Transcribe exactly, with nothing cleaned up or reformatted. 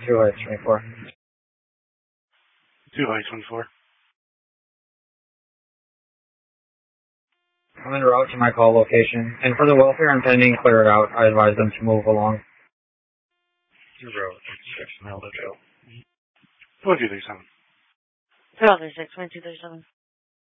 two Heights twenty-four. two Heights twenty-four. I'm en route to my call location, and for the welfare impending clear it out, I advise them to move along. Zero, six, mile to jail. One two three seven. Zero three six, one two three seven.